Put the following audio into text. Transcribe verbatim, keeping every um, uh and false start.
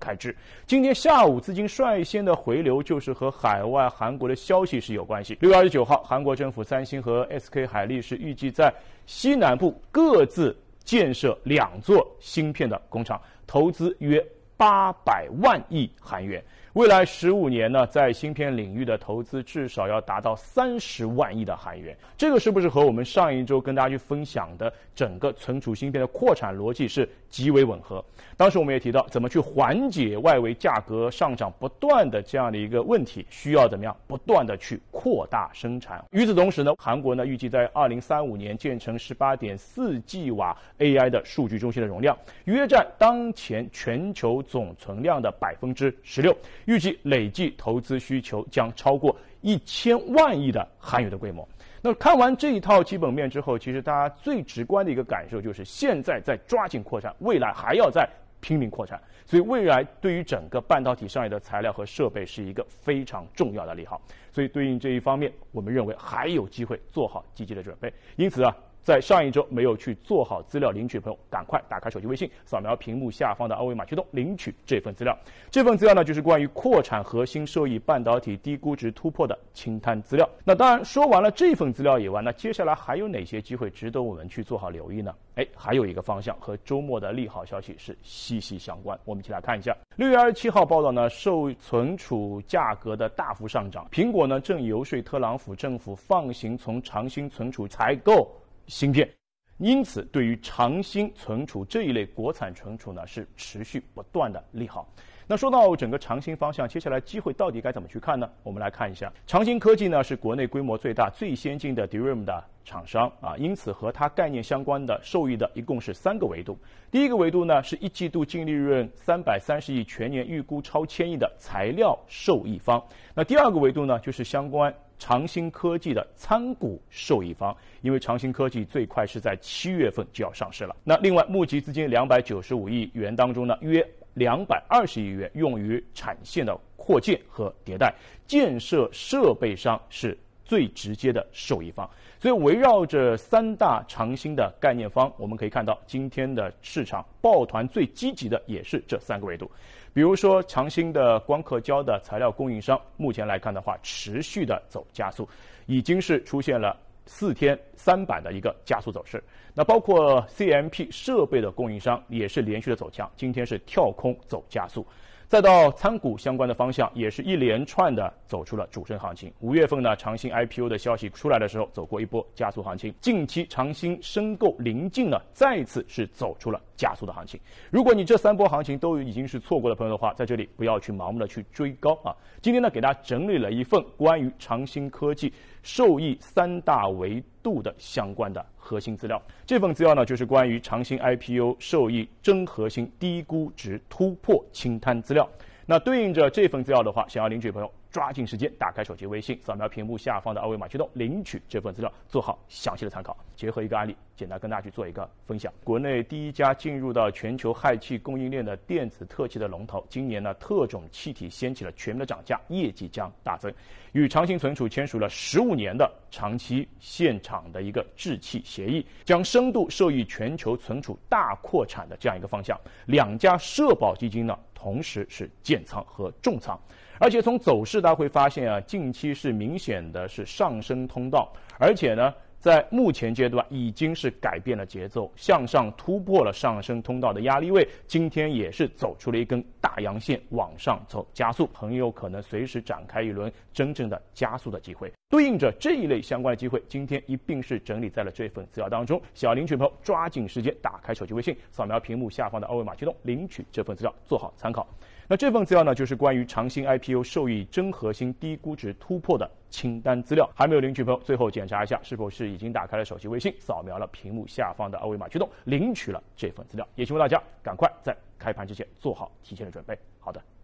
开支。今天下午资金率先的回流，就是和海外韩国的消息是有关系。六月二十九号，韩国政府三星和 S K 海力士预计在西南部各自建设两座芯片的工厂，投资约八百万亿韩元。未来十五年呢，在芯片领域的投资至少要达到三十万亿的韩元。这个是不是和我们上一周跟大家去分享的整个存储芯片的扩产逻辑是极为吻合？当时我们也提到，怎么去缓解外围价格上涨不断的这样的一个问题，需要怎么样不断的去扩大生产。与此同时呢，韩国呢预计在二零三五年建成 十八点四 吉瓦 A I 的数据中心的容量，约占当前全球总存量的百分之十六。预计累计投资需求将超过一千万亿的韩元的规模。那看完这一套基本面之后，其实大家最直观的一个感受就是，现在在抓紧扩产，未来还要再拼命扩产。所以未来对于整个半导体上游的材料和设备是一个非常重要的利好。所以对应这一方面，我们认为还有机会做好积极的准备。因此啊，在上一周没有去做好资料领取的朋友，赶快打开手机微信，扫描屏幕下方的二维码驱动领取这份资料。这份资料呢，就是关于扩产核心受益半导体低估值突破的清单资料。那当然说完了这份资料以外，那接下来还有哪些机会值得我们去做好留意呢？哎，还有一个方向和周末的利好消息是息息相关，我们一起来看一下。六月二十七号报道呢，受存储价格的大幅上涨，苹果呢正游说特朗普政府放行从长兴存储采购芯片，因此对于长兴存储这一类国产存储呢是持续不断的利好。那说到整个长兴方向，接下来机会到底该怎么去看呢？我们来看一下，长兴科技呢是国内规模最大、最先进的 D R A M 的厂商啊，因此和它概念相关的受益的一共是三个维度。第一个维度呢是一季度净利润三百三十亿，全年预估超千亿的材料受益方。那第二个维度呢就是相关长兴科技的参股受益方，因为长兴科技最快是在七月份就要上市了。那另外募集资金两百九十五亿元当中呢，约两百二十亿元用于产线的扩建和迭代，建设设备商是最直接的受益方。所以围绕着三大长兴的概念方，我们可以看到今天的市场抱团最积极的也是这三个维度。比如说长兴的光刻胶的材料供应商，目前来看的话，持续的走加速，已经是出现了四天三板的一个加速走势。那包括 C M P 设备的供应商也是连续的走强，今天是跳空走加速。再到参股相关的方向，也是一连串的走出了主升行情。五月份呢，长兴 I P O 的消息出来的时候，走过一波加速行情。近期长兴申购临近呢，再次是走出了加速的行情。如果你这三波行情都已经是错过的朋友的话，在这里不要去盲目的去追高啊。今天呢，给大家整理了一份关于长兴科技受益三大维度的相关的核心资料。这份资料呢，就是关于长兴 I P O 受益真核心低估值突破清单资料。那对应着这份资料的话，想要领取的朋友抓紧时间打开手机微信，扫描屏幕下方的二维码驱动领取这份资料，做好详细的参考。结合一个案例，简单跟大家去做一个分享。国内第一家进入到全球氦气供应链的电子特气的龙头，今年呢特种气体掀起了全面的涨价，业绩将大增。与长兴存储签署了十五年的长期现场的一个制气协议，将深度受益全球存储大扩产的这样一个方向。两家社保基金呢，同时是建仓和重仓。而且从走势大家会发现啊，近期是明显的是上升通道，而且呢在目前阶段已经是改变了节奏，向上突破了上升通道的压力位，今天也是走出了一根大阳线往上走加速，很有可能随时展开一轮真正的加速的机会。对应着这一类相关的机会，今天一并是整理在了这份资料当中。想要领取朋友抓紧时间打开手机微信，扫描屏幕下方的二维码驱动领取这份资料，做好参考。那这份资料呢，就是关于长兴 I P O 受益真核心低估值突破的清单资料。还没有领取朋友，最后检查一下是否是已经打开了手机微信，扫描了屏幕下方的二维码驱动领取了这份资料。也希望大家赶快在开盘之前做好提前的准备。好的。